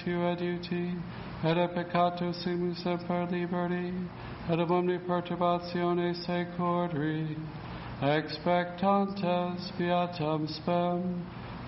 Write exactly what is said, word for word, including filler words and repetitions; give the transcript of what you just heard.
virtue et uti, et a peccato simus semper liberti, et ab omni perturbatione securri, expectantes beatam spem,